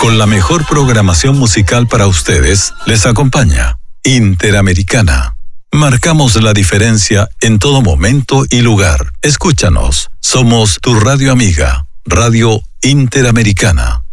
Con la mejor programación musical para ustedes, les acompaña Interamericana. Marcamos la diferencia en todo momento y lugar. Escúchanos. Somos tu radio amiga, Radio Interamericana.